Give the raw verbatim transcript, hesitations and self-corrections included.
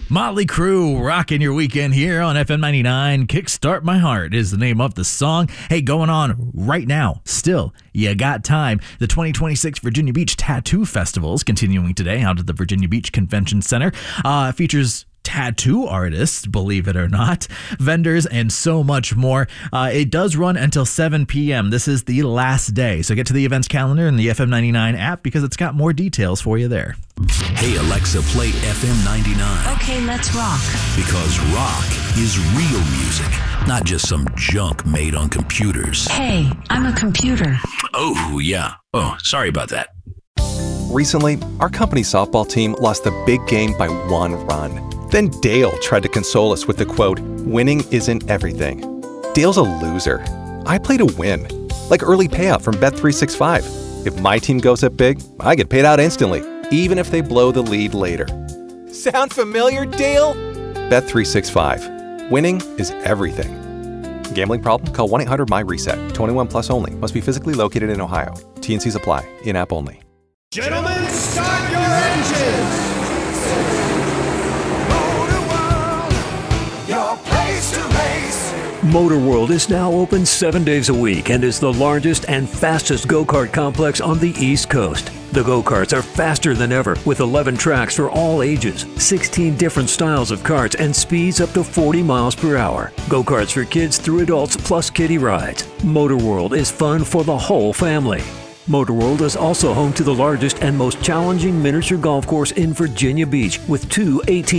Motley Crue rocking your weekend here on F M ninety-nine. Kickstart My Heart is the name of the song. Hey, going on right now, still, you got time. The twenty twenty-six Virginia Beach Tattoo Festival is continuing today out at the Virginia Beach Convention Center. Uh, features tattoo artists, believe it or not, vendors, and so much more. Uh, it does run until seven p.m. This is the last day. So get to the events calendar in the F M ninety-nine app because it's got more details for you there. Hey, Alexa, play F M ninety-nine. Okay, let's rock. Because rock is real music, not just some junk made on computers. Hey, I'm a computer. Oh, yeah. Oh, sorry about that. Recently, our company softball team lost the big game by one run. Then Dale tried to console us with the quote, "Winning isn't everything." Dale's a loser. I play to win. Like early payout from Bet three sixty-five. If my team goes up big, I get paid out instantly, even if they blow the lead later. Sound familiar, Dale? Bet three sixty-five. Winning is everything. Gambling problem? Call one eight hundred M Y reset. twenty-one plus only. Must be physically located in Ohio. T N Cs apply. In-app only. Gentlemen, start your engines! Motor World is now open seven days a week and is the largest and fastest go-kart complex on the East Coast. The go-karts are faster than ever with eleven tracks for all ages, sixteen different styles of karts, and speeds up to forty miles per hour. Go-karts for kids through adults plus kiddie rides. Motor World is fun for the whole family. Motor World is also home to the largest and most challenging miniature golf course in Virginia Beach with two eighteen